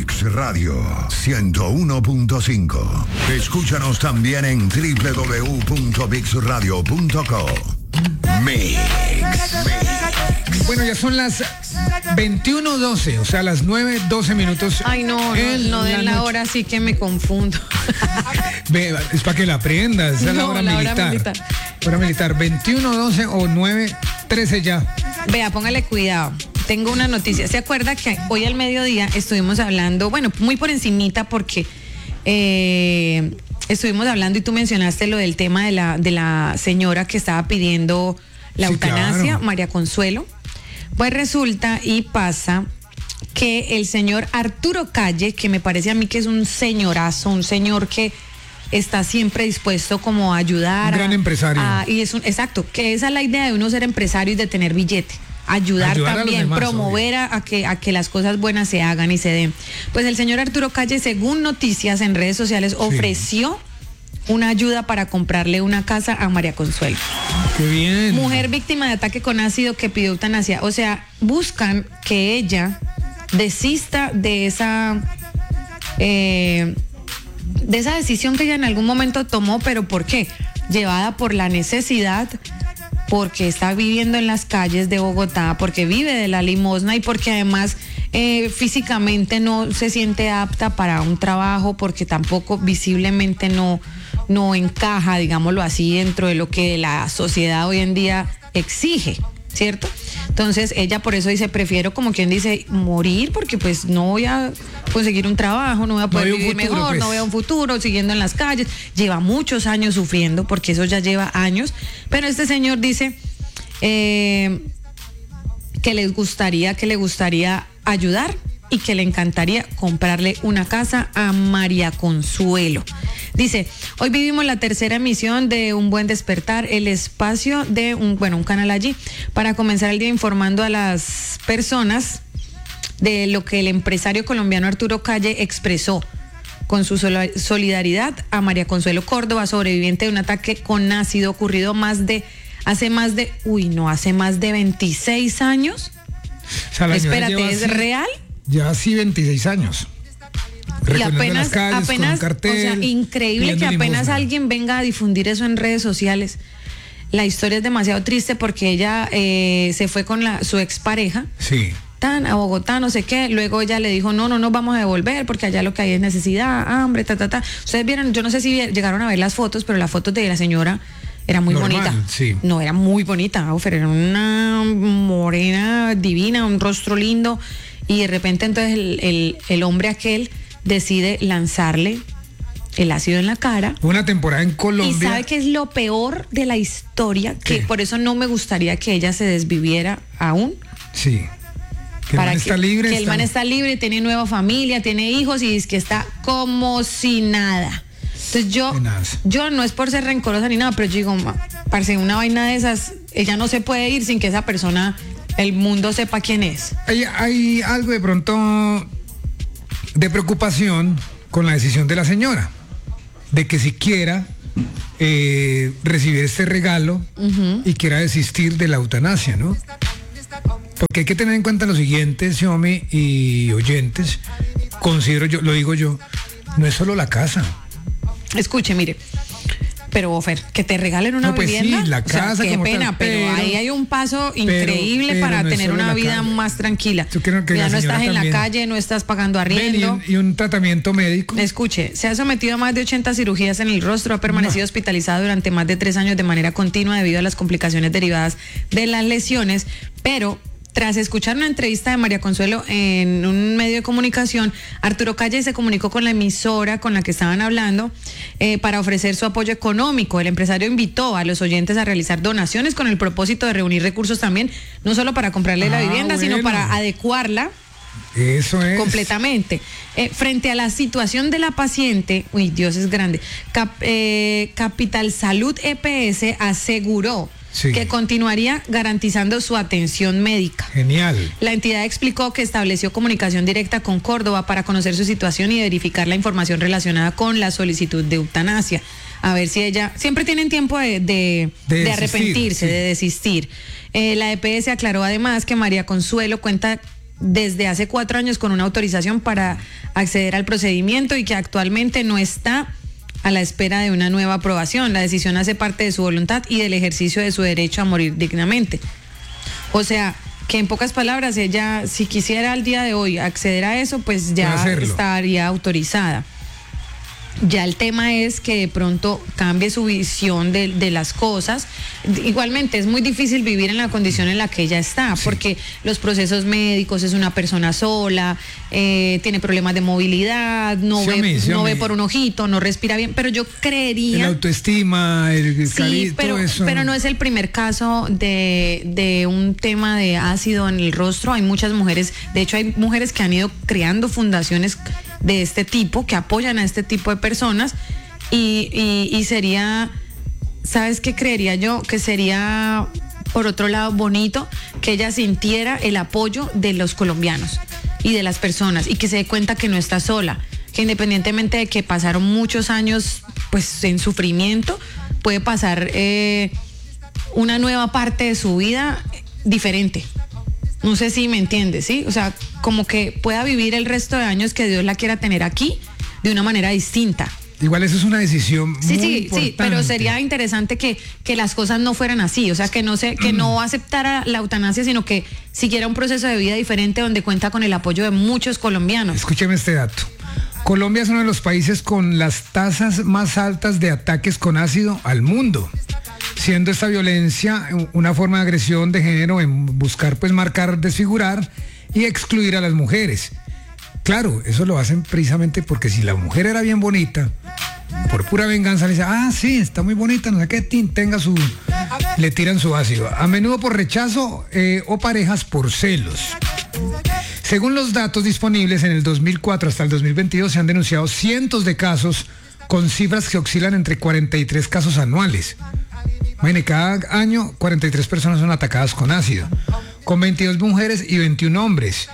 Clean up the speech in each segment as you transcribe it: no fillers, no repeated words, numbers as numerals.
Mix Radio 101.5. Escúchanos también en www.mixradio.co. Mix. Bueno, ya son las 21:12, o sea, las 9:12 minutos. Ay, no den la hora, así que me confundo. Es para que la aprendas, esa es la hora militar. Hora militar, 21:12 o 9:13 ya. Vea, póngale cuidado. Tengo una noticia. ¿Se acuerda que hoy al mediodía estuvimos hablando, bueno, muy por encimita porque estuvimos hablando y tú mencionaste lo del tema de la señora que estaba pidiendo la eutanasia, claro. María Consuelo. Pues resulta y pasa que el señor Arturo Calle, que me parece a mí que es un señorazo, un señor que está siempre dispuesto como a ayudar. Un gran empresario. Exacto, que esa es la idea de uno ser empresario y de tener billete. Ayudar también, demás, promover a que las cosas buenas se hagan y se den. Pues el señor Arturo Calle, según noticias en redes sociales, ofreció una ayuda para comprarle una casa a María Consuelo. ¡Qué bien! Mujer víctima de ataque con ácido que pidió eutanasia. O sea, buscan que ella desista de esa decisión que ella en algún momento tomó, pero ¿por qué? Llevada por la necesidad, porque está viviendo en las calles de Bogotá, porque vive de la limosna y porque además físicamente no se siente apta para un trabajo, porque tampoco visiblemente no encaja, digámoslo así, dentro de lo que la sociedad hoy en día exige, ¿cierto? Entonces ella por eso dice, prefiero, como quien dice, morir, porque pues no voy a conseguir un trabajo, no voy a poder vivir mejor, pues. No veo un futuro siguiendo en las calles. Lleva muchos años sufriendo, porque eso ya lleva años, pero este señor dice que le gustaría ayudar y que le encantaría comprarle una casa a María Consuelo. Dice, hoy vivimos la tercera emisión de Un Buen Despertar, el espacio de un canal allí, para comenzar el día informando a las personas de lo que el empresario colombiano Arturo Calle expresó con su solidaridad a María Consuelo Córdoba, sobreviviente de un ataque con ácido ocurrido hace más de 26 años. O sea, espérate, ¿es real? Ya sí 26 años. Y apenas, cartel, o sea, increíble que apenas limosna. Alguien venga a difundir eso en redes sociales. La historia es demasiado triste porque ella se fue con su expareja. Sí. A Bogotá, no sé qué. Luego ella le dijo, no vamos a devolver porque allá lo que hay es necesidad, hambre, Ustedes vieron, yo no sé si llegaron a ver las fotos, pero las fotos de la señora era muy bonita. Sí. No, era muy bonita, era una morena divina, un rostro lindo. Y de repente entonces el hombre aquel decide lanzarle el ácido en la cara. Una temporada en Colombia. ¿Y sabe qué es lo peor de la historia? ¿Qué? Que por eso no me gustaría que ella se desviviera aún. Sí. Que el man está libre. Que el man está libre, tiene nueva familia, tiene hijos y es que está como si nada. Entonces yo no es por ser rencorosa ni nada, pero yo digo, parce, una vaina de esas, ella no se puede ir sin que esa persona, el mundo sepa quién es. Hay algo de pronto de preocupación con la decisión de la señora, de que siquiera recibir este regalo y quiera desistir de la eutanasia, ¿no? Porque hay que tener en cuenta lo siguiente, Xiomi y oyentes, considero yo, lo digo yo, no es solo la casa. Escuche, mire, pero Fer, que te regalen una vivienda, sí, la casa, o sea, qué pena, tal, pero ahí hay un paso increíble para no tener una vida más tranquila. Ya no estás en la calle, no estás pagando arriendo. Y un tratamiento médico. Escuche, se ha sometido a más de 80 cirugías en el rostro, ha permanecido hospitalizado durante más de 3 años de manera continua debido a las complicaciones derivadas de las lesiones, pero tras escuchar una entrevista de María Consuelo en un medio de comunicación, Arturo Calle se comunicó con la emisora con la que estaban hablando para ofrecer su apoyo económico. El empresario invitó a los oyentes a realizar donaciones con el propósito de reunir recursos también, no solo para comprarle la vivienda, sino para adecuarla. Eso es. Completamente. Frente a la situación de la paciente, uy, Dios es grande, Capital Salud EPS aseguró que continuaría garantizando su atención médica. Genial. La entidad explicó que estableció comunicación directa con Córdoba para conocer su situación y verificar la información relacionada con la solicitud de eutanasia. A ver si ella... Siempre tienen tiempo de arrepentirse, de desistir. La EPS aclaró además que María Consuelo cuenta desde hace 4 años con una autorización para acceder al procedimiento y que actualmente no está a la espera de una nueva aprobación. La decisión hace parte de su voluntad y del ejercicio de su derecho a morir dignamente. O sea, que en pocas palabras, ella, si quisiera al día de hoy acceder a eso, pues ya estaría autorizada. Ya el tema es que de pronto cambie su visión de las cosas. Igualmente es muy difícil vivir en la condición en la que ella está, porque los procesos médicos, es una persona sola, tiene problemas de movilidad, no ve por un ojito, no respira bien, pero yo creería... La autoestima, el sí, pero no es el primer caso de un tema de ácido en el rostro. Hay muchas mujeres, de hecho hay mujeres que han ido creando fundaciones de este tipo, que apoyan a este tipo de personas y sería, ¿sabes qué creería yo? Que sería, por otro lado, bonito que ella sintiera el apoyo de los colombianos y de las personas y que se dé cuenta que no está sola, que independientemente de que pasaron muchos años pues en sufrimiento, puede pasar una nueva parte de su vida diferente. No sé si me entiendes, ¿sí? O sea, como que pueda vivir el resto de años que Dios la quiera tener aquí de una manera distinta. Igual eso es una decisión muy importante. Sí, pero sería interesante que las cosas no fueran así, o sea, que no aceptara la eutanasia, sino que siguiera un proceso de vida diferente donde cuenta con el apoyo de muchos colombianos. Escúcheme este dato. Colombia es uno de los países con las tasas más altas de ataques con ácido al mundo, siendo esta violencia una forma de agresión de género en buscar pues marcar, desfigurar y excluir a las mujeres. Claro, eso lo hacen precisamente porque si la mujer era bien bonita, por pura venganza le dicen, sí, está muy bonita, no sé qué, le tiran su ácido. A menudo por rechazo o parejas por celos. Según los datos disponibles, en el 2004 hasta el 2022 se han denunciado cientos de casos con cifras que oscilan entre 43 casos anuales. Imagínate, cada año 43 personas son atacadas con ácido, con 22 mujeres y 21 hombres.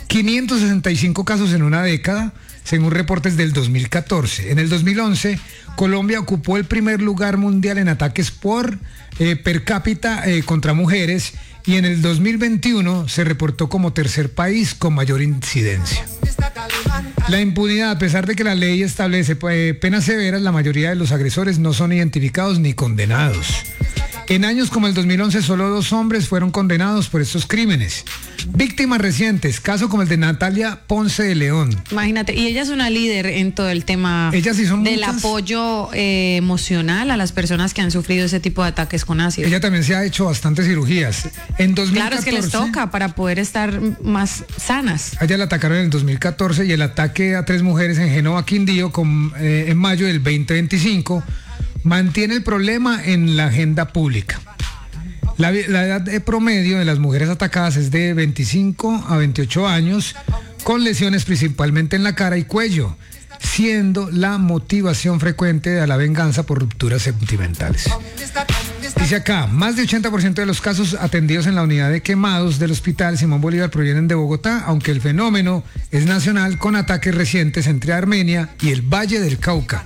565 casos en una década, según reportes del 2014. En el 2011, Colombia ocupó el primer lugar mundial en ataques por per cápita contra mujeres y en el 2021 se reportó como tercer país con mayor incidencia. La impunidad, a pesar de que la ley establece penas severas, la mayoría de los agresores no son identificados ni condenados. En años como el 2011, solo 2 hombres fueron condenados por estos crímenes. Víctimas recientes, caso como el de Natalia Ponce de León. Imagínate, y ella es una líder en todo el tema del apoyo emocional a las personas que han sufrido ese tipo de ataques con ácido. Ella también se ha hecho bastantes cirugías. En 2014, claro, es que les toca para poder estar más sanas. A ella la atacaron en el 2014 y el ataque a 3 mujeres en Génova, Quindío, en mayo del 2025, mantiene el problema en la agenda pública. La edad promedio de las mujeres atacadas es de 25 a 28 años, con lesiones principalmente en la cara y cuello, siendo la motivación frecuente de la venganza por rupturas sentimentales. Dice acá, más de 80% de los casos atendidos en la unidad de quemados del Hospital Simón Bolívar provienen de Bogotá, aunque el fenómeno es nacional, con ataques recientes entre Armenia y el Valle del Cauca.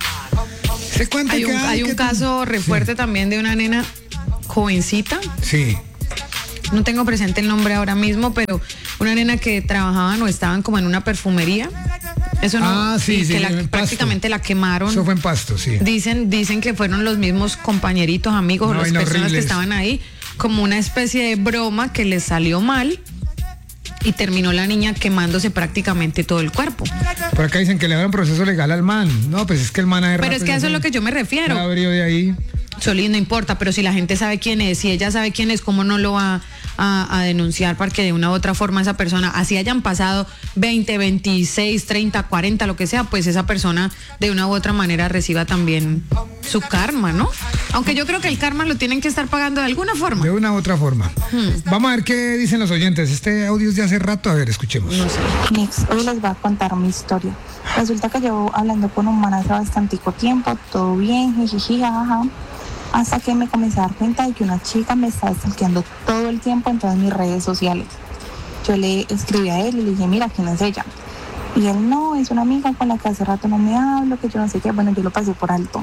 Hay un caso re fuerte también de una nena jovencita. Sí. No tengo presente el nombre ahora mismo, pero una nena que trabajaban o estaban como en una perfumería. Eso no. Que prácticamente la quemaron. Eso fue en Pasto, sí. Dicen que fueron los mismos compañeritos, amigos, o las personas que estaban ahí, como una especie de broma que les salió mal. Y terminó la niña quemándose prácticamente todo el cuerpo. Por acá dicen que le dan proceso legal al man. No, pues es que el man Pero es que a eso es lo que yo me refiero. Abrió de ahí. Solís, no importa, pero si la gente sabe quién es, si ella sabe quién es, ¿cómo no lo va a denunciar para que de una u otra forma esa persona, así hayan pasado 20, 26, 30, 40, lo que sea, pues esa persona de una u otra manera reciba también su karma, ¿no? Aunque yo creo que el karma lo tienen que estar pagando de alguna forma. De una u otra forma. Vamos a ver qué dicen los oyentes. Este audio es de hace rato, a ver, escuchemos. No sé. Hoy les voy a contar mi historia. Resulta que llevo hablando con un man hace bastante tiempo, todo bien, jijiji, jajaja. Hasta que me comencé a dar cuenta de que una chica me estaba stalkeando todo el tiempo en todas mis redes sociales. Yo le escribí a él y le dije, mira, ¿quién es ella? Y él, no, es una amiga con la que hace rato no me hablo, que yo no sé qué. Bueno, yo lo pasé por alto.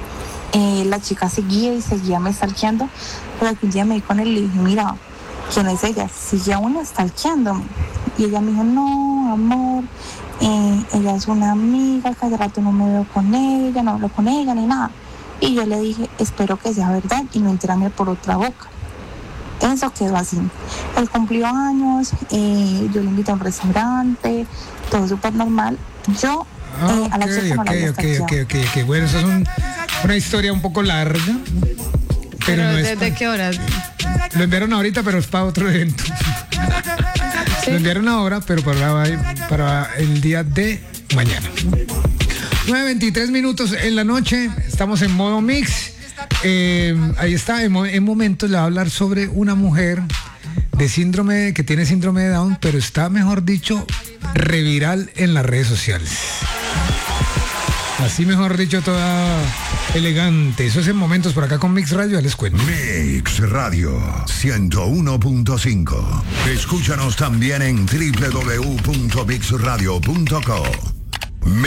La chica seguía y seguía me stalkeando, pero que un día me di con él y le dije, mira, ¿quién es ella? Sigue aún stalkeándome. Y ella me dijo, no, amor, ella es una amiga, que hace rato no me veo con ella, no hablo con ella ni nada. Y yo le dije, espero que sea verdad y no enterarme por otra boca. Eso quedó así. Él cumplió años, yo le invité a un restaurante, todo súper normal. Yo a la chica no la había stalkeado. Ok. Bueno, eso es una historia un poco larga. Pero no ¿desde qué horas? Lo enviaron ahorita, pero es para otro evento. ¿Sí? Lo enviaron ahora, pero para el día de mañana. 9:23 minutos en la noche. Estamos en modo mix. Ahí está. En momentos le va a hablar sobre una mujer que tiene síndrome de Down, pero está, mejor dicho, reviral en las redes sociales. Así, mejor dicho, toda elegante. Eso es en momentos por acá con Mix Radio, ya les cuento. Mix Radio 101.5. Escúchanos también en www.mixradio.co.